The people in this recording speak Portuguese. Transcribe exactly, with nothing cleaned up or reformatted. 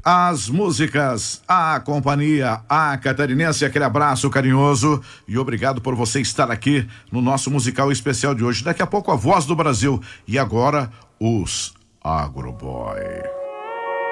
As músicas, a companhia, a catarinense, aquele abraço carinhoso e obrigado por você estar aqui no nosso musical especial de hoje. Daqui a pouco a Voz do Brasil e agora os Agroboy.